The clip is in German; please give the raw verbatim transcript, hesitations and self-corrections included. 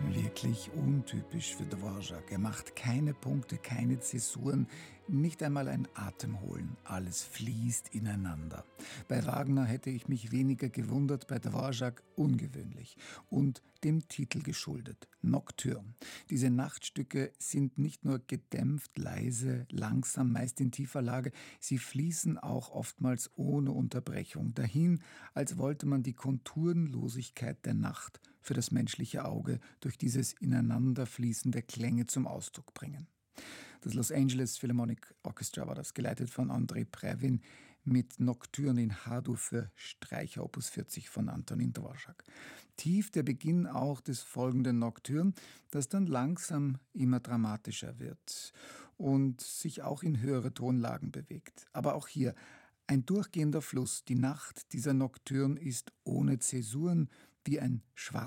Wirklich untypisch für Dvorak. Er macht keine Punkte, keine Zäsuren, nicht einmal ein Atemholen. Alles fließt ineinander. Bei Wagner hätte ich mich weniger gewundert, bei Dvorak ungewöhnlich. Und dem Titel geschuldet, Nocturne. Diese Nachtstücke sind nicht nur gedämpft, leise, langsam, meist in tiefer Lage, sie fließen auch oftmals ohne Unterbrechung dahin, als wollte man die Konturenlosigkeit der Nacht für das menschliche Auge durch dieses Ineinanderfließen der Klänge zum Ausdruck bringen. Das Los Angeles Philharmonic Orchestra war das, geleitet von Andrei Previn mit Nocturne in H-Dur für Streicher Opus vierzig von Antonín Dvořák. Tief der Beginn auch des folgenden Nocturne, das dann langsam immer dramatischer wird und sich auch in höhere Tonlagen bewegt. Aber auch hier ein durchgehender Fluss. Die Nacht dieser Nocturne ist ohne Zäsuren wie ein schwarzes